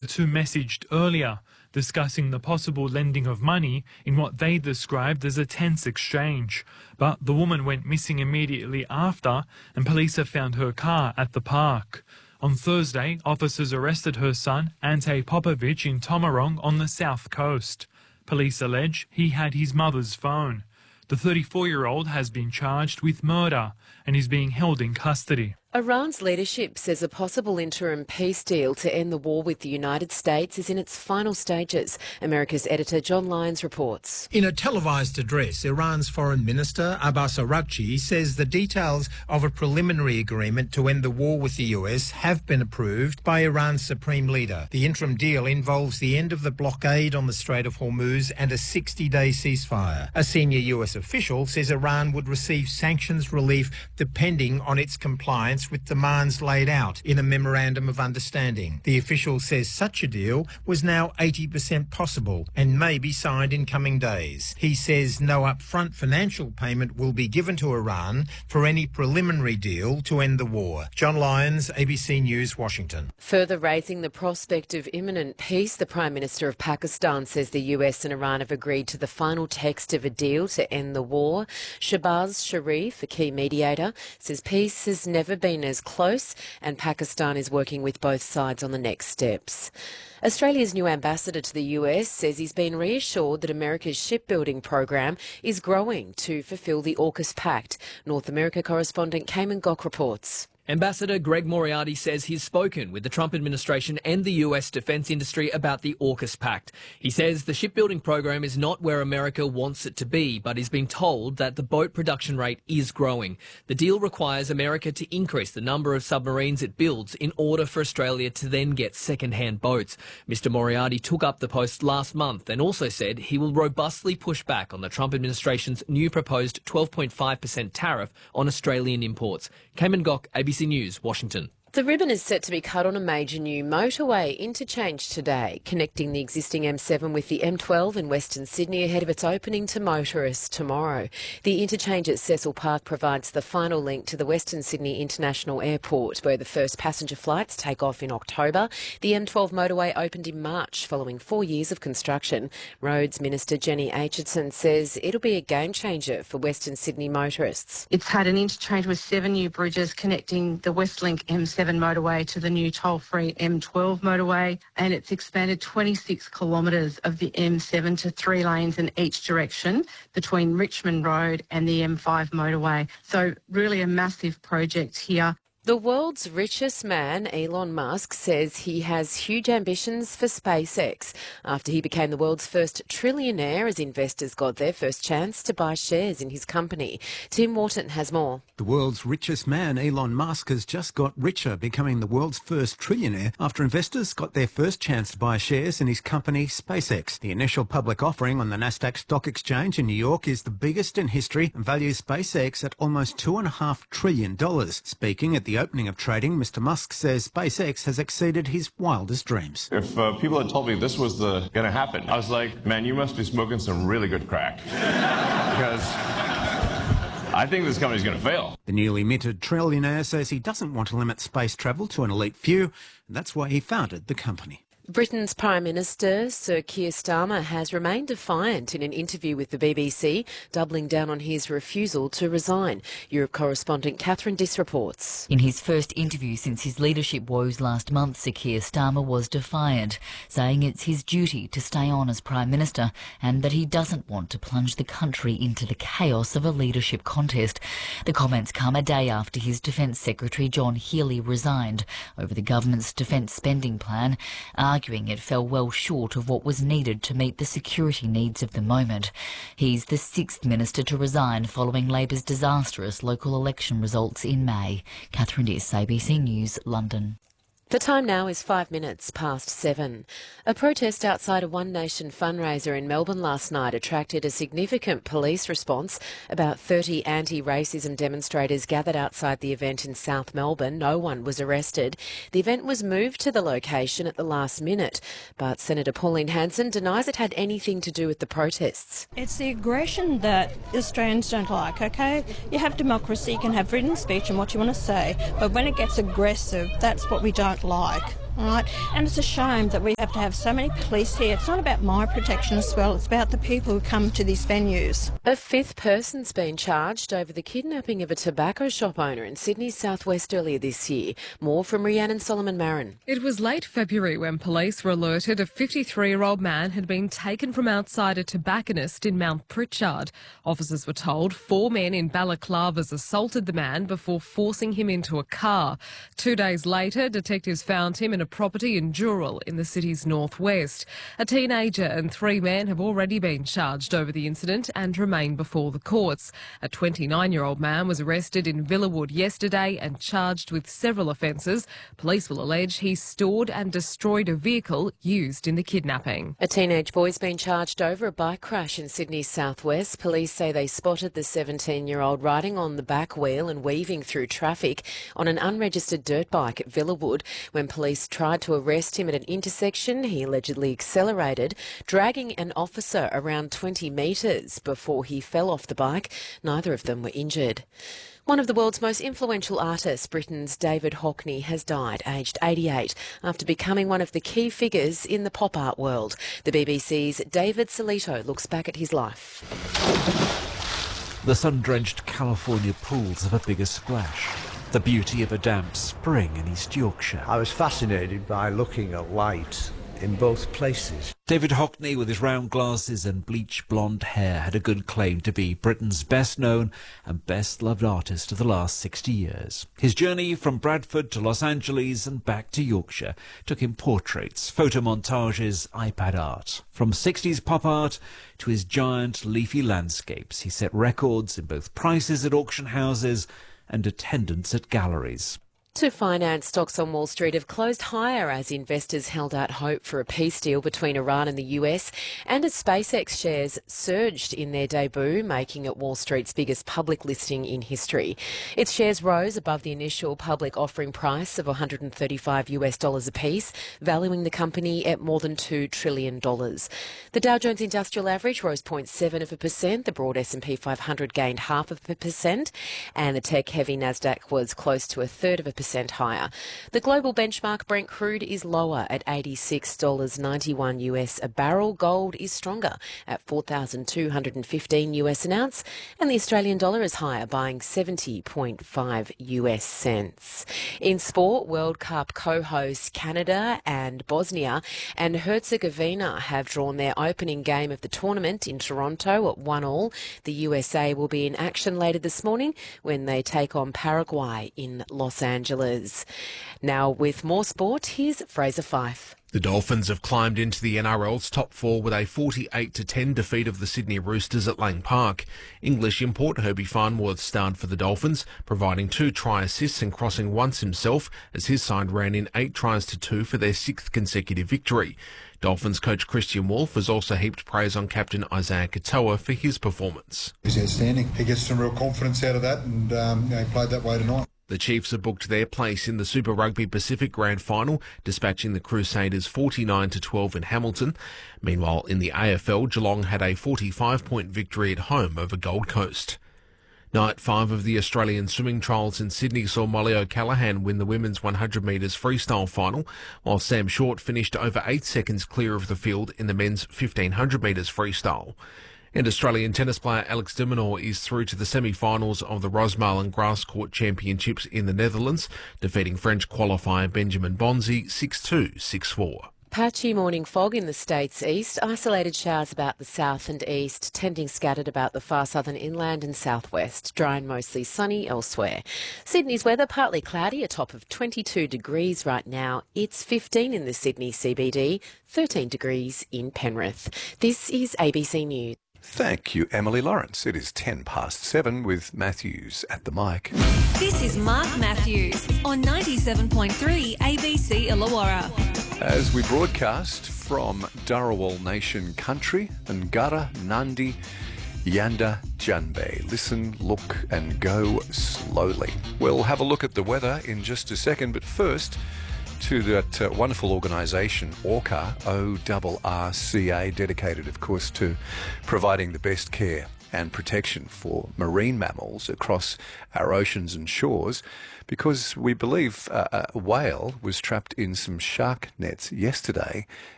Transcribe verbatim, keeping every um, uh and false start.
two messaged earlier, discussing the possible lending of money in what they described as a tense exchange. But the woman went missing immediately after, and police have found her car at the park. On Thursday, officers arrested her son, Ante Popovic, in Tomarong on the south coast. Police allege he had his mother's phone. The thirty-four-year-old has been charged with murder and is being held in custody. Iran's leadership says a possible interim peace deal to end the war with the United States is in its final stages. America's editor John Lyons reports. In a televised address, Iran's Foreign Minister Abbas Araghchi says the details of a preliminary agreement to end the war with the U S have been approved by Iran's supreme leader. The interim deal involves the end of the blockade on the Strait of Hormuz and a sixty-day ceasefire. A senior U S official says Iran would receive sanctions relief depending on its compliance with demands laid out in a memorandum of understanding. The official says such a deal was now eighty percent possible and may be signed in coming days. He says no upfront financial payment will be given to Iran for any preliminary deal to end the war. John Lyons, A B C News, Washington. Further raising the prospect of imminent peace, the Prime Minister of Pakistan says the U S and Iran have agreed to the final text of a deal to end the war. Shahbaz Sharif, a key mediator, says peace has never been as close and Pakistan is working with both sides on the next steps. Australia's new ambassador to the U S says he's been reassured that America's shipbuilding program is growing to fulfil the AUKUS Pact. North America correspondent Cayman Gok reports. Ambassador Greg Moriarty says he's spoken with the Trump administration and the U S defence industry about the AUKUS Pact. He says the shipbuilding program is not where America wants it to be, but he's been told that the boat production rate is growing. The deal requires America to increase the number of submarines it builds in order for Australia to then get second-hand boats. Mister Moriarty took up the post last month and also said he will robustly push back on the Trump administration's new proposed twelve point five percent tariff on Australian imports. Cayman Gok, A B C News, Washington. The ribbon is set to be cut on a major new motorway interchange today, connecting the existing M seven with the M twelve in Western Sydney ahead of its opening to motorists tomorrow. The interchange at Cecil Park provides the final link to the Western Sydney International Airport, where the first passenger flights take off in October. The M twelve motorway opened in March following four years of construction. Roads Minister Jenny Aitchison says it'll be a game changer for Western Sydney motorists. It's had an interchange with seven new bridges connecting the Westlink M seven motorway to the new toll-free M twelve motorway, and it's expanded twenty-six kilometres of the M seven to three lanes in each direction between Richmond Road and the M five motorway. So really a massive project here. The world's richest man, Elon Musk, says he has huge ambitions for SpaceX after he became the world's first trillionaire as investors got their first chance to buy shares in his company. Tim Wharton has more. The world's richest man, Elon Musk, has just got richer, becoming the world's first trillionaire after investors got their first chance to buy shares in his company, SpaceX. The initial public offering on the Nasdaq Stock Exchange in New York is the biggest in history and values SpaceX at almost two point five trillion dollars. Speaking at the opening of trading, Mister Musk says SpaceX has exceeded his wildest dreams. If uh, people had told me this was the going to happen, I was like, man, you must be smoking some really good crack. Because I think this company's going to fail. The newly minted trillionaire says he doesn't want to limit space travel to an elite few, and that's why he founded the company. Britain's Prime Minister Sir Keir Starmer has remained defiant in an interview with the B B C, doubling down on his refusal to resign. Europe correspondent Catherine Diss reports. In his first interview since his leadership woes last month, Sir Keir Starmer was defiant, saying it's his duty to stay on as Prime Minister and that he doesn't want to plunge the country into the chaos of a leadership contest. The comments come a day after his Defence Secretary John Healey resigned over the government's defence spending plan, arguing it fell well short of what was needed to meet the security needs of the moment. He's the sixth minister to resign following Labor's disastrous local election results in May. Catherine Diss, A B C News, London. The time now is five minutes past seven. A protest outside a One Nation fundraiser in Melbourne last night attracted a significant police response. About thirty anti-racism demonstrators gathered outside the event in South Melbourne. No one was arrested. The event was moved to the location at the last minute, but Senator Pauline Hanson denies it had anything to do with the protests. It's the aggression that Australians don't like, OK? You have democracy, you can have freedom of speech and what you want to say, but when it gets aggressive, that's what we don't like. All right, and it's a shame that we have to have so many police here. It's not about my protection as well, it's about the people who come to these venues. A fifth person's been charged over the kidnapping of a tobacco shop owner in Sydney's southwest earlier this year. More from Rhiannon Solomon-Marin. It was late February when police were alerted a fifty-three-year-old man had been taken from outside a tobacconist in Mount Pritchard. Officers were told four men in balaclavas assaulted the man before forcing him into a car. Two days later, detectives found him in a property in Dural in the city's northwest. A teenager and three men have already been charged over the incident and remain before the courts. A twenty-nine-year-old man was arrested in Villawood yesterday and charged with several offences. Police will allege he stored and destroyed a vehicle used in the kidnapping. A teenage boy's been charged over a bike crash in Sydney's southwest. Police say they spotted the seventeen-year-old riding on the back wheel and weaving through traffic on an unregistered dirt bike at Villawood. When police tried to arrest him at an intersection, he allegedly accelerated, dragging an officer around twenty metres before he fell off the bike. Neither of them were injured. One of the world's most influential artists, Britain's David Hockney, has died, aged eighty-eight, after becoming one of the key figures in the pop art world. The B B C's David Solito looks back at his life. The sun-drenched California pools have a bigger splash. The beauty of a damp spring in East Yorkshire. I was fascinated by looking at light in both places. David Hockney, with his round glasses and bleach blonde hair, had a good claim to be Britain's best-known and best-loved artist of the last sixty years. His journey from Bradford to Los Angeles and back to Yorkshire took him portraits, photomontages, iPad art. From sixties pop art to his giant leafy landscapes, he set records in both prices at auction houses and attendance at galleries. To finance, stocks on Wall Street have closed higher as investors held out hope for a peace deal between Iran and the U S, and as SpaceX shares surged in their debut, making it Wall Street's biggest public listing in history. Its shares rose above the initial public offering price of one hundred thirty-five US dollars apiece, valuing the company at more than two trillion dollars. The Dow Jones Industrial Average rose zero point seven of a percent, the broad S and P five hundred gained half of a percent, and the tech-heavy Nasdaq was close to a third of a percent higher. The global benchmark Brent crude is lower at eighty-six dollars ninety-one US a barrel. Gold is stronger at four thousand two hundred fifteen US an ounce, and the Australian dollar is higher, buying seventy point five US cents. In sport, World Cup co-hosts Canada and Bosnia and Herzegovina have drawn their opening game of the tournament in Toronto at one all. The U S A will be in action later this morning when they take on Paraguay in Los Angeles. Now, with more sport, here's Fraser Fife. The Dolphins have climbed into the N R L's top four with a forty-eight to ten defeat of the Sydney Roosters at Lang Park. English import Herbie Farnworth starred for the Dolphins, providing two try assists and crossing once himself as his side ran in eight tries to two for their sixth consecutive victory. Dolphins coach Christian Wolff has also heaped praise on captain Isaiah Katoa for his performance. He's outstanding. He gets some real confidence out of that, and um, you know, he played that way tonight. The Chiefs have booked their place in the Super Rugby Pacific Grand Final, dispatching the Crusaders forty-nine to twelve in Hamilton. Meanwhile, in the A F L, Geelong had a forty-five point victory at home over Gold Coast. Night five of the Australian swimming trials in Sydney saw Molly O'Callaghan win the women's one hundred metres freestyle final, while Sam Short finished over eight seconds clear of the field in the men's fifteen hundred metres freestyle. And Australian tennis player Alex de Minaur is through to the semi-finals of the Rosmalen Grass Court Championships in the Netherlands, defeating French qualifier Benjamin Bonzi six two, six four. Patchy morning fog in the state's east, isolated showers about the south and east, tending scattered about the far southern inland and southwest, dry and mostly sunny elsewhere. Sydney's weather partly cloudy, a top of twenty-two degrees right now. It's fifteen in the Sydney C B D, thirteen degrees in Penrith. This is A B C News. Thank you, Emily Lawrence. It is ten past seven with Matthews at the mic. This is Mark Matthews on ninety-seven point three A B C Illawarra. As we broadcast from Dharawal Nation country, Ngara, Nandi, Yanda, Janbe. Listen, look and go slowly. We'll have a look at the weather in just a second, but first to that uh, wonderful organisation, Orca, O R R C A, dedicated, of course, to providing the best care and protection for marine mammals across our oceans and shores, because we believe uh, a whale was trapped in some shark nets yesterday